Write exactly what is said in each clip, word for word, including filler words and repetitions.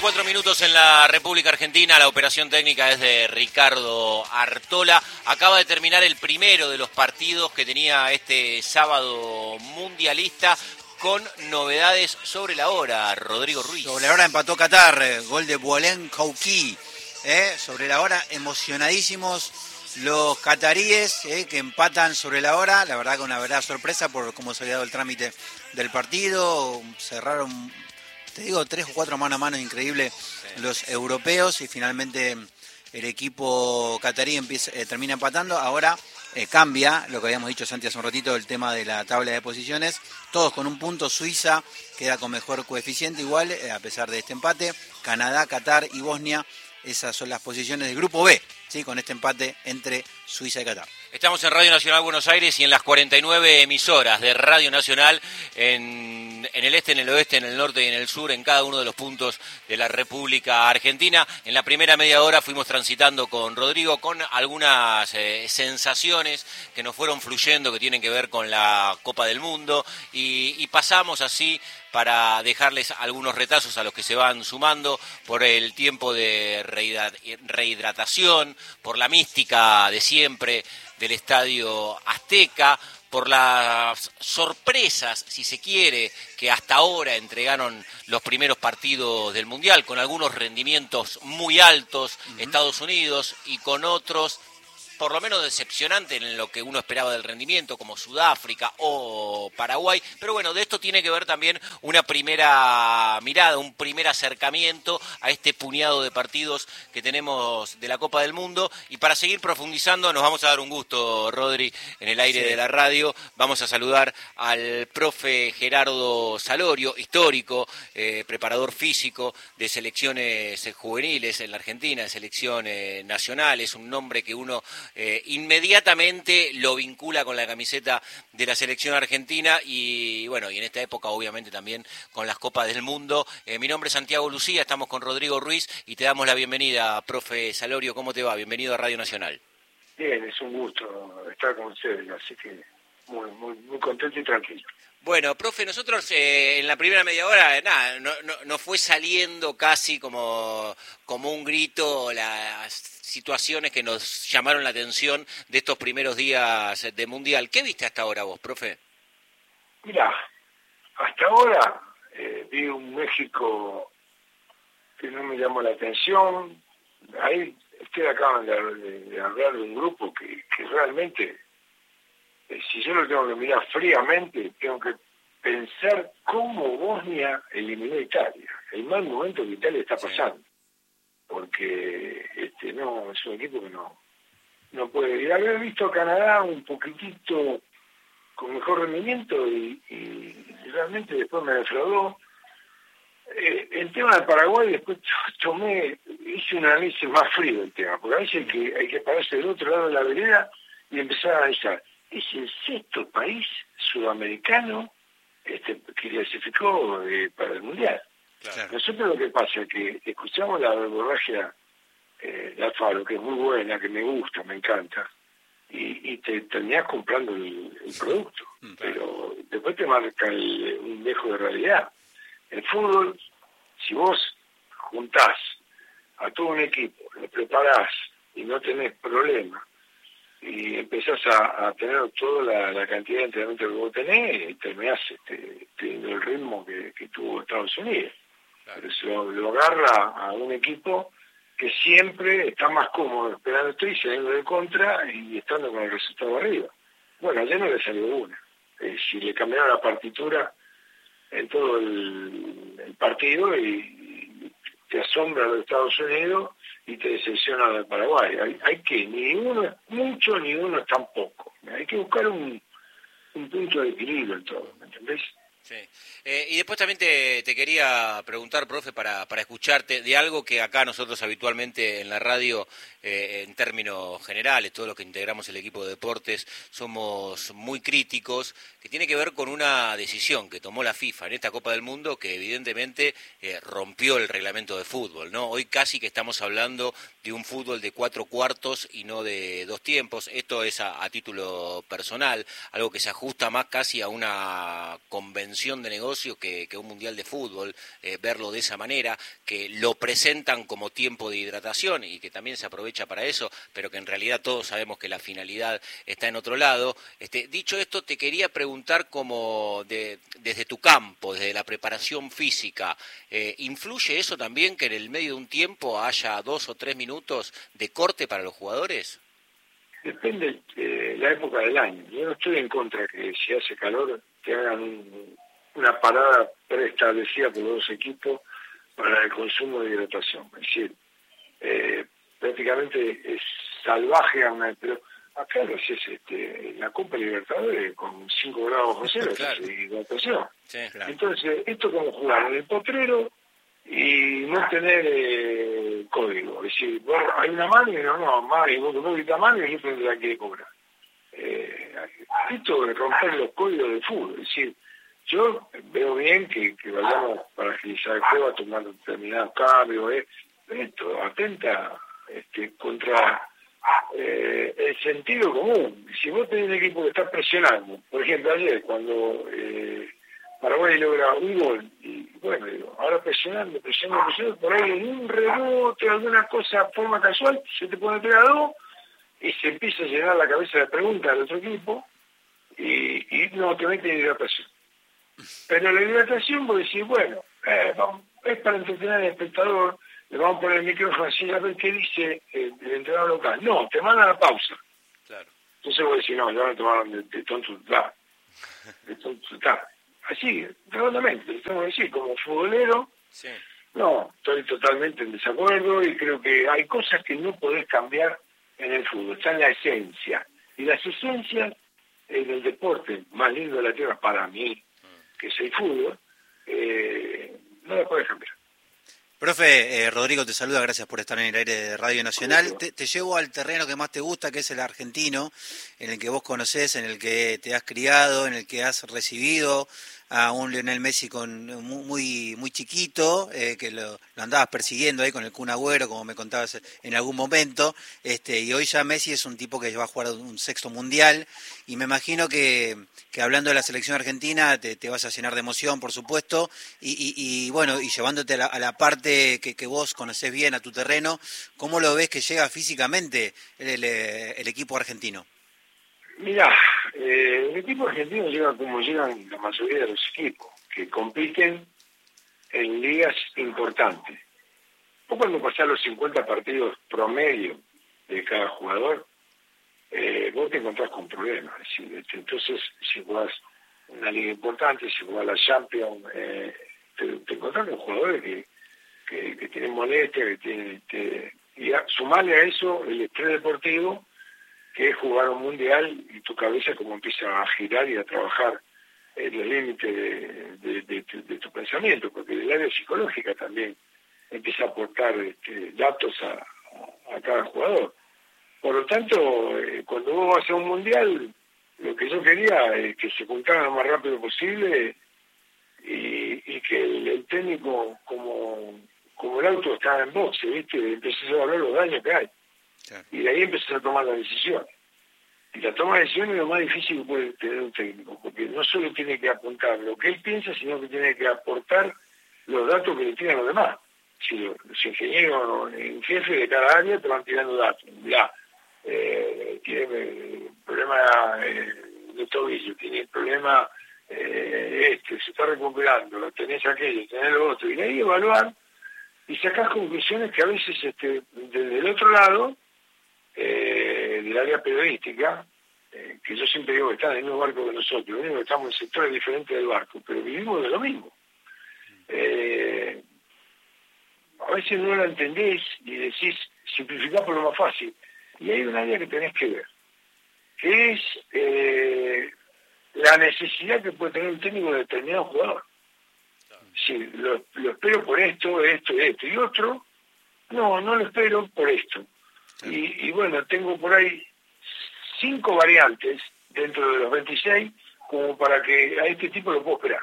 cuatro minutos en la República Argentina, la operación técnica es de Ricardo Artola. Acaba de terminar el primero de los partidos que tenía este sábado mundialista con novedades sobre la hora. Rodrigo Ruiz. Sobre la hora empató Qatar, gol de Boualem Kouki. Eh, sobre la hora, emocionadísimos los cataríes eh, que empatan sobre la hora. La verdad que una verdadera sorpresa por cómo se había dado el trámite del partido. Cerraron, te digo, tres o cuatro mano a mano increíble sí. Los europeos y finalmente el equipo catarí empieza, eh, termina empatando. Ahora eh, cambia lo que habíamos dicho Santi hace un ratito, el tema de la tabla de posiciones. Todos con un punto. Suiza queda con mejor coeficiente igual, eh, a pesar de este empate. Canadá, Qatar y Bosnia, esas son las posiciones del grupo B, ¿sí? Con este empate entre Suiza y Qatar. Estamos en Radio Nacional Buenos Aires y en las cuarenta y nueve emisoras de Radio Nacional en, en el este, en el oeste, en el norte y en el sur, en cada uno de los puntos de la República Argentina. En la primera media hora fuimos transitando con Rodrigo con algunas eh, sensaciones que nos fueron fluyendo, que tienen que ver con la Copa del Mundo y, y pasamos así para dejarles algunos retazos a los que se van sumando por el tiempo de rehidratación, por la mística de siempre del Estadio Azteca, por las sorpresas, si se quiere, que hasta ahora entregaron los primeros partidos del Mundial, con algunos rendimientos muy altos, uh-huh. Estados Unidos, y con otros por lo menos decepcionante en lo que uno esperaba del rendimiento, como Sudáfrica o Paraguay. Pero bueno, de esto tiene que ver también una primera mirada, un primer acercamiento a este puñado de partidos que tenemos de la Copa del Mundo. Y para seguir profundizando, nos vamos a dar un gusto, Rodri, en el aire sí. de la radio. Vamos a saludar al profe Gerardo Salorio, histórico, eh, preparador físico de selecciones juveniles en la Argentina, de selecciones nacionales, un nombre que uno Eh, inmediatamente lo vincula con la camiseta de la selección argentina y bueno, y en esta época obviamente también con las Copas del Mundo. Eh, mi nombre es Santiago Lucía, estamos con Rodrigo Ruiz y te damos la bienvenida, profe Salorio. ¿Cómo te va? Bienvenido a Radio Nacional. Bien, es un gusto estar con ustedes, así que muy, muy, muy contento y tranquilo. Bueno, profe, nosotros eh, en la primera media hora, nada, no, no, no fue saliendo casi como, como un grito las situaciones que nos llamaron la atención de estos primeros días de Mundial. ¿Qué viste hasta ahora vos, profe? Mirá, hasta ahora eh, vi un México que no me llamó la atención. Ahí ustedes acaban de, de, de hablar de un grupo que, que realmente, eh, si yo lo tengo que mirar fríamente, tengo que pensar cómo Bosnia eliminó a Italia. El mal momento que Italia está pasando. Sí. Porque este no es un equipo que no no puede. Y haber visto a Canadá un poquitito con mejor rendimiento y, y realmente después me defraudó. Eh, el tema de Paraguay después tomé, hice un análisis más frío del tema, porque a veces hay que, hay que pararse del otro lado de la vereda y empezar a analizar. Es el sexto país sudamericano este, que clasificó eh, para el Mundial. Claro. Nosotros lo que pasa es que escuchamos la verborragia eh, de Alfaro, que es muy buena, que me gusta, me encanta, y, y te terminás comprando el, el producto, mm, claro. Pero después te marca el, un dejo de realidad. El fútbol, si vos juntás a todo un equipo, lo preparás y no tenés problema, y empezás a, a tener toda la, la cantidad de entrenamiento que vos tenés, y terminás este, teniendo el ritmo que, que tuvo Estados Unidos. Claro. Pero eso lo agarra a un equipo que siempre está más cómodo esperando esto y saliendo de contra y estando con el resultado arriba. Bueno, ayer no le salió una. Eh, si le cambiaron la partitura en todo el, el partido y, y te asombra los Estados Unidos y te decepciona de Paraguay. Hay, hay que, ni uno es mucho ni uno es tan poco. Hay que buscar un, un punto de equilibrio en todo, ¿me entendés? Sí. Eh, y después también te, te quería preguntar, profe, para, para escucharte de algo que acá nosotros habitualmente en la radio, eh, en términos generales, todos los que integramos el equipo de deportes, somos muy críticos, que tiene que ver con una decisión que tomó la FIFA en esta Copa del Mundo que evidentemente eh, rompió el reglamento de fútbol, ¿no? Hoy casi que estamos hablando de un fútbol de cuatro cuartos y no de dos tiempos. Esto es a, a título personal, algo que se ajusta más casi a una convención dimensión de negocio que, que un mundial de fútbol, eh, verlo de esa manera, que lo presentan como tiempo de hidratación y que también se aprovecha para eso, pero que en realidad todos sabemos que la finalidad está en otro lado. Este, dicho esto, te quería preguntar como de, desde tu campo, desde la preparación física, eh, ¿influye eso también que en el medio de un tiempo haya dos o tres minutos de corte para los jugadores? Depende de la época del año. Yo no estoy en contra que si hace calor que hagan un, una parada preestablecida por los dos equipos para el consumo de hidratación. Es decir, eh, prácticamente es salvaje, pero acá lo haces este, en la Copa Libertadores con cinco grados bajo cero, claro. Es hidratación. Sí, claro. Entonces, esto como jugar en el potrero y no tener eh, código. Es decir, vos, hay una mano y no, no, más, y vos no gritas mano y yo tendrá que cobrar. Eh, esto es romper los códigos del fútbol. Es decir, yo veo bien que, que vayamos para agilizar el juego a tomar determinados cambios. Eh. Esto atenta este, contra eh, el sentido común. Si vos tenés un equipo que está presionando, por ejemplo, ayer cuando eh, Paraguay logra un gol, y bueno, digo, ahora presionando, presionando, presionando, por ahí en un rebote, alguna cosa, forma casual, se te pone tres a dos y se empieza a llenar la cabeza de preguntas del otro equipo y, y no te mete hidratación. Pero la hidratación, vos decís, bueno, eh, vamos, es para entretener al espectador, le vamos a poner el micrófono así a ver qué dice el, el entrenador local. No, te mandan a la pausa. Claro. Entonces vos decís, no, ya me tomaron de, de tonto, da, de tonto, da. Así, redondamente, tengo que decir, como futbolero, sí. No, estoy totalmente en desacuerdo y creo que hay cosas que no podés cambiar en el fútbol, está en la esencia. Y las esencias en el deporte más lindo de la tierra para mí, que es el fútbol, eh, no las podés cambiar. Profe, eh, Rodrigo te saluda, gracias por estar en el aire de Radio Nacional. Te, te llevo al terreno que más te gusta, que es el argentino, en el que vos conocés, en el que te has criado, en el que has recibido a un Lionel Messi con muy muy chiquito, eh, que lo, lo andabas persiguiendo ahí con el Kun Agüero, como me contabas en algún momento, este, y hoy ya Messi es un tipo que va a jugar un sexto mundial, y me imagino que, que hablando de la selección argentina te, te vas a llenar de emoción, por supuesto, y, y, y bueno, y llevándote a la, a la parte que, que vos conocés bien, a tu terreno, ¿cómo lo ves que llega físicamente el, el, el equipo argentino? Mirá, eh, el equipo argentino llega como llegan la mayoría de los equipos, que compiten en ligas importantes. Vos cuando pasás los cincuenta partidos promedio de cada jugador, eh, vos te encontrás con problemas. Es decir, entonces, si jugás una liga importante, si jugás la Champions, eh, te, te encontrás con jugadores que, que, que tienen molestia, que tienen... Te, y a, sumarle a eso el estrés deportivo, que es jugar un mundial y tu cabeza como empieza a girar y a trabajar en los límites de, de, de, de, de tu pensamiento, porque el área psicológica también empieza a aportar este, datos a, a, a cada jugador. Por lo tanto, eh, cuando vos vas a un mundial, lo que yo quería es que se juntaran lo más rápido posible y, y que el, el técnico, como, como el auto está en boxe, ¿viste? Empezás a hablar los daños que hay. Y de ahí empezó a tomar las decisiones. Y la toma de decisiones es lo más difícil que puede tener un técnico, porque no solo tiene que apuntar lo que él piensa, sino que tiene que aportar los datos que le tiran los demás. Si los, los ingenieros en jefe de cada área te van tirando datos. Ya, eh, tiene problema eh, de tobillo, tiene problema eh, este, se está recuperando, tenés aquello, tenés lo otro. Y de ahí evaluar y sacar conclusiones que a veces este, desde el otro lado, Eh, del área periodística, eh, que yo siempre digo que está en el mismo barco que nosotros, lo único que estamos en sectores diferentes del barco, pero vivimos de lo mismo. Eh, a veces no lo entendés y decís, simplificar por lo más fácil. Y hay un área que tenés que ver, que es eh, la necesidad que puede tener un técnico de determinado jugador. Sí, lo, lo espero por esto, esto, esto, y otro, no, no lo espero por esto. Y, y bueno, tengo por ahí cinco variantes dentro de los veintiséis como para que a este tipo lo puedo esperar.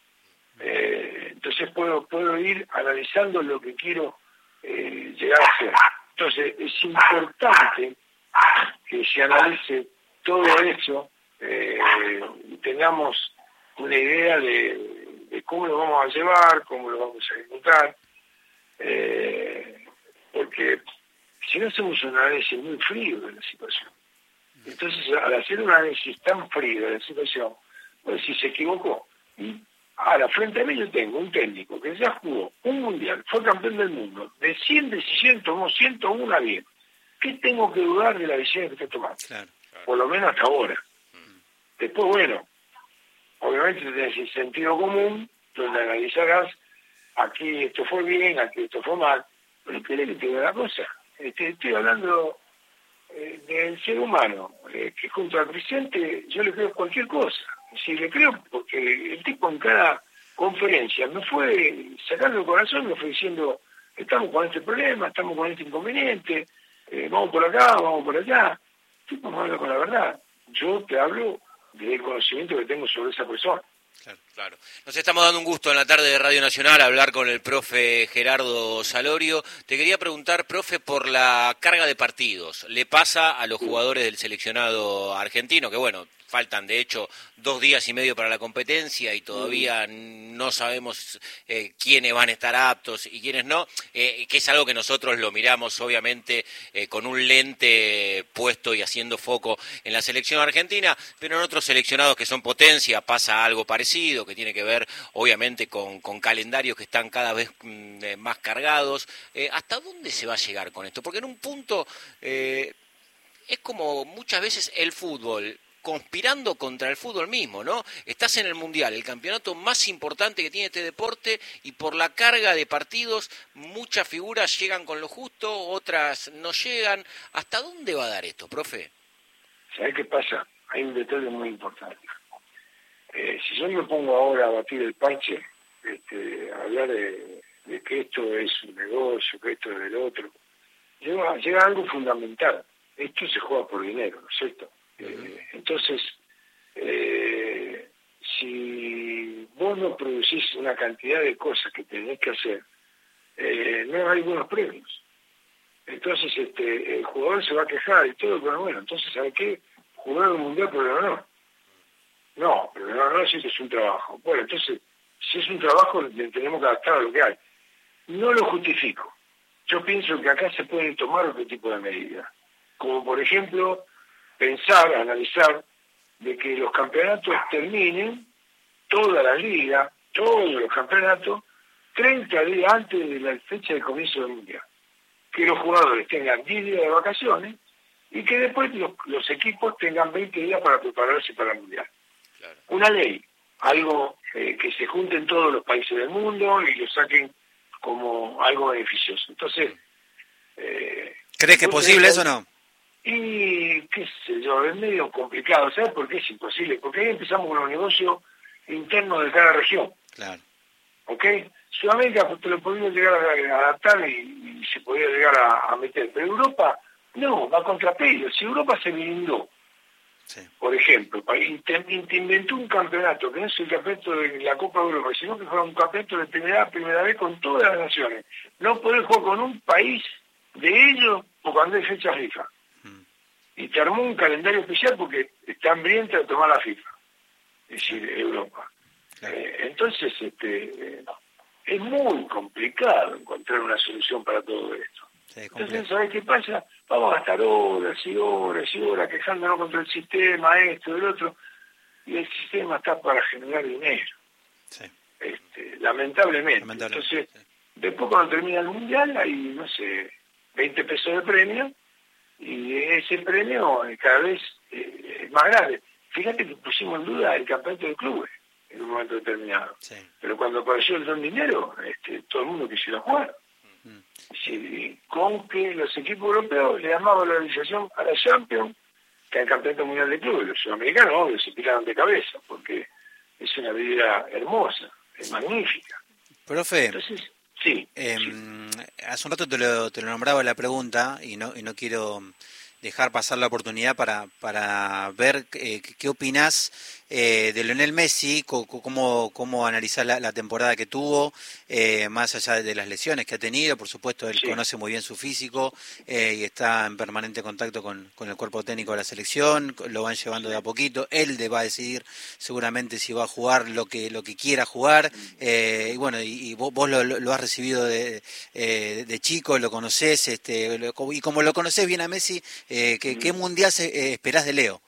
Eh, entonces puedo puedo ir analizando lo que quiero eh, llegar a hacer. Entonces es importante que se analice todo eso eh, y tengamos una idea de, de cómo lo vamos a llevar, cómo lo vamos a ejecutar, eh, porque si no hacemos un análisis muy frío de la situación, entonces al hacer un análisis tan frío de la situación, pues si se equivocó, y ahora frente a mí yo tengo un técnico que ya jugó un mundial, fue campeón del mundo, de cien decisiones tomó ciento uno bien. ¿Qué tengo que dudar de la decisión que está tomando? Claro, claro. Por lo menos hasta ahora. Mm. Después, bueno, obviamente tenés el sentido común, donde analizarás, aquí esto fue bien, aquí esto fue mal, pero ¿querés que te diga una cosa? Este, estoy hablando eh, del ser humano, eh, que junto al presidente yo le creo cualquier cosa. Sí, le creo porque el tipo en cada conferencia me fue sacando el corazón, me fue diciendo, estamos con este problema, estamos con este inconveniente, eh, vamos por acá, vamos por allá. El tipo me habla con la verdad. Yo te hablo del conocimiento que tengo sobre esa persona. Claro, claro. Nos estamos dando un gusto en la tarde de Radio Nacional a hablar con el profe Gerardo Salorio. Te quería preguntar, profe, por la carga de partidos. ¿Le pasa a los jugadores del seleccionado argentino, que bueno, faltan de hecho dos días y medio para la competencia y todavía no sabemos eh, quiénes van a estar aptos y quiénes no, eh, que es algo que nosotros lo miramos obviamente eh, con un lente puesto y haciendo foco en la selección argentina, pero en otros seleccionados que son potencia pasa algo parecido, que tiene que ver obviamente con, con calendarios que están cada vez mm, más cargados. Eh, ¿Hasta dónde se va a llegar con esto? Porque en un punto eh, es como muchas veces el fútbol conspirando contra el fútbol mismo, ¿no? Estás en el Mundial, el campeonato más importante que tiene este deporte, y por la carga de partidos, muchas figuras llegan con lo justo, otras no llegan. ¿Hasta dónde va a dar esto, profe? ¿Sabés qué pasa? Hay un detalle muy importante. Eh, si yo me pongo ahora a batir el parche, este, a hablar de, de que esto es un negocio, que esto es del otro, llega, llega algo fundamental. Esto se juega por dinero, ¿no es cierto? Eh, entonces, eh, si vos no producís una cantidad de cosas que tenés que hacer, eh, no hay buenos premios. Entonces, este, el jugador se va a quejar y todo, pero bueno, entonces, ¿sabe qué? Jugar un mundial, pero no. No, pero no, no, si es un trabajo. Bueno, entonces, si es un trabajo, tenemos que adaptar a lo que hay. No lo justifico. Yo pienso que acá se pueden tomar otro tipo de medidas. Como, por ejemplo, pensar, analizar, de que los campeonatos terminen, toda la liga, todos los campeonatos, treinta días antes de la fecha de comienzo del mundial. Que los jugadores tengan diez días de vacaciones y que después los, los equipos tengan veinte días para prepararse para el mundial. Claro. Una ley, algo eh, que se junten todos los países del mundo y lo saquen como algo beneficioso. Entonces, eh, ¿crees que es posible eso o no? Y qué sé yo, es medio complicado. ¿Sabes por qué es imposible? Porque ahí empezamos con los negocios internos de cada región. Claro. ¿Ok? Sudamérica te lo podía llegar a adaptar y, y se podía llegar a, a meter. Pero Europa, no, va contra pelo. Si Europa se blindó, sí, por ejemplo, te inventó un campeonato que no es el campeonato de la Copa de Europa, sino que fue un campeonato de primera, primera vez con todas las naciones. No podés jugar con un país de ellos o cuando hay fecha FIFA. Y te armó un calendario especial porque está hambrienta de tomar la FIFA, es decir, Europa. Claro. Eh, entonces, este, eh, es muy complicado encontrar una solución para todo esto. Sí, entonces, ¿sabes qué pasa? Vamos a gastar horas y horas y horas quejándonos contra el sistema, esto, el otro, y el sistema está para generar dinero. Sí. Este, lamentablemente. lamentablemente. Entonces, sí, después cuando termina el mundial hay, no sé, veinte pesos de premio, y ese premio cada vez eh, es más grande. Fíjate que pusimos en duda el campeonato de clubes en un momento determinado. Sí. Pero cuando apareció el don dinero, este, todo el mundo quisiera jugar. Mm. Sí, con que los equipos europeos le dan más valorización a la Champions que al campeonato mundial de clubes. Los sudamericanos, obvio, se tiraron de cabeza porque es una vida hermosa, es magnífica. Profe. Entonces, sí, eh, sí. Hace un rato te lo, te lo nombraba la pregunta y no, y no quiero dejar pasar la oportunidad para, para ver eh, qué opinás eh, de Lionel Messi, co- co- cómo, cómo analizar la, la temporada que tuvo, eh, más allá de las lesiones que ha tenido. Por supuesto, él Sí. conoce muy bien su físico eh, y está en permanente contacto con, con el cuerpo técnico de la selección, lo van llevando de a poquito, él de va a decidir seguramente si va a jugar lo que lo que quiera jugar, eh, y bueno, y, y vos, vos lo, lo has recibido de, eh, de chico, lo conocés, este, lo- y como lo conocés bien a Messi, eh, ¿qué, ¿qué mundial se, eh, esperás de Leo?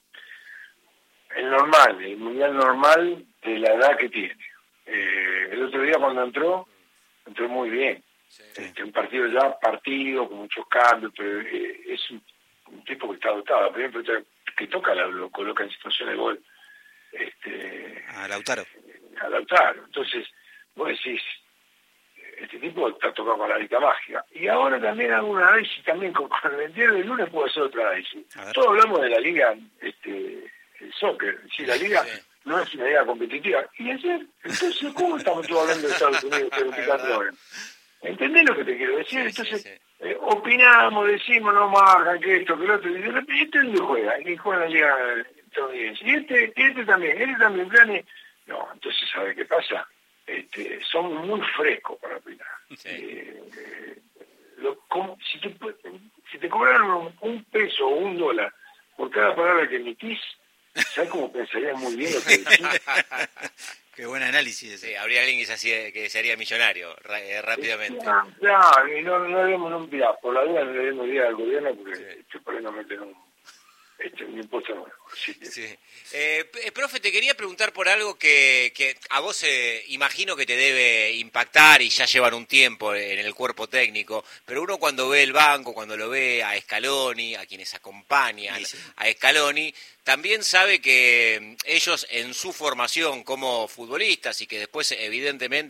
El normal, el mundial normal de la edad que tiene. Eh, el otro día cuando entró, entró muy bien. Sí. Este, un partido ya partido, con muchos cambios, pero eh, es un, un tipo que está dotado. Por ejemplo, que toca, la, lo coloca en situación de gol este, A Lautaro. a Lautaro. Entonces, vos decís, este tipo está tocado con la varita mágica. Y ahora también hago un análisis también, con, con el día del lunes puedo hacer otro análisis. Todos hablamos de la liga, este, el soccer, si la liga Sí. no es una liga competitiva. Y ayer, entonces, ¿cómo estamos todos hablando de Estados Unidos veinticuatro horas? ¿Entendés lo que te quiero decir? Sí, Entonces, sí, sí. Eh, opinamos, decimos, no marcan, que esto, que lo otro, y de repente este es el que juega, el que juega en la liga estadounidense, y este, y este también, este también, plane. No, entonces, ¿sabe qué pasa? Este, son muy frescos para opinar. Sí. Eh, eh, lo, como, si, te, si te cobraron un, un peso o un dólar por cada palabra que emitís, ¿sabes cómo pensarías muy bien lo que decís? Qué buen análisis ese. Sí, habría alguien que se, hacía, que se haría millonario ra- eh, rápidamente. Claro, claro, y no, no debemos, no, mirá, por la duda no le debemos ir al gobierno porque Sí. este, por ahí nos meten un, este, un impuesto nuevo. Así que, Sí. Eh, p- profe, te quería preguntar por algo que, que a vos eh, imagino que te debe impactar y ya llevan un tiempo en el cuerpo técnico, pero uno cuando ve el banco, cuando lo ve a Scaloni, a quienes acompañan Sí, sí. a Scaloni, también sabe que ellos en su formación como futbolistas y que después evidentemente